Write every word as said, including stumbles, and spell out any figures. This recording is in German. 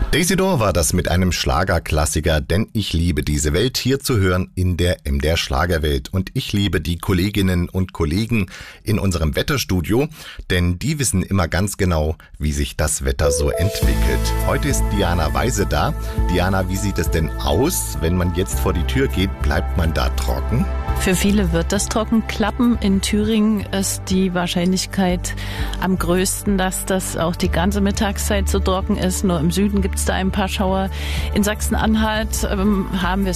Desidoor war das mit einem Schlagerklassiker, denn ich liebe diese Welt, hier zu hören in der M D R Schlagerwelt. Und ich liebe die Kolleginnen und Kollegen in unserem Wetterstudio, denn die wissen immer ganz genau, wie sich das Wetter so entwickelt. Heute ist Diana Weise da. Diana, wie sieht es denn aus, wenn man jetzt vor die Tür geht, bleibt man da trocken? Für viele wird das trocken klappen. In Thüringen ist die Wahrscheinlichkeit am größten, dass das auch die ganze Mittagszeit so trocken ist. Nur im Süden gibt es da ein paar Schauer. In Sachsen-Anhalt ähm, haben wir